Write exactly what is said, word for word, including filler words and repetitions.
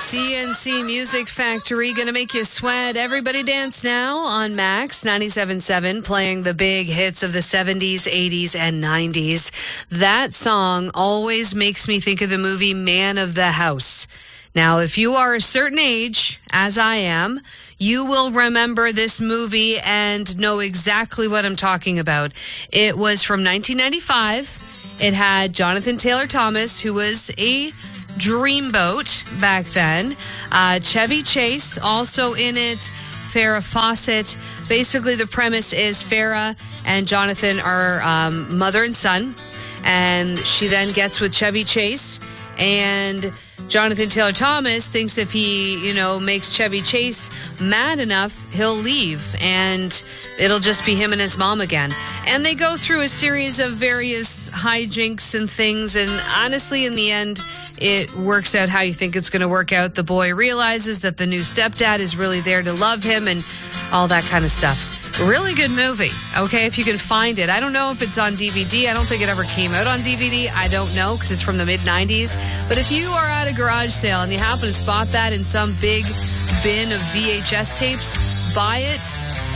C N C Music Factory, gonna make you sweat. Everybody dance now on Max ninety-seven point seven, playing the big hits of the seventies, eighties, and nineties. That song always makes me think of the movie Man of the House. Now, if you are a certain age, as I am, you will remember this movie and know exactly what I'm talking about. It was from nineteen ninety-five. It had Jonathan Taylor Thomas, who was a dreamboat back then. Uh, Chevy Chase also in it. Farrah Fawcett. Basically, the premise is Farrah and Jonathan are um, mother and son, and she then gets with Chevy Chase, and Jonathan Taylor Thomas thinks if he, you know, makes Chevy Chase mad enough, he'll leave and it'll just be him and his mom again. And they go through a series of various hijinks and things, and honestly, in the end, it works out how you think it's going to work out. The boy realizes that the new stepdad is really there to love him and all that kind of stuff. Really good movie, okay, if you can find it. I don't know if it's on D V D. I don't think it ever came out on D V D. I don't know, because it's from the mid nineties. But if you are at a garage sale and you happen to spot that in some big bin of V H S tapes, buy it.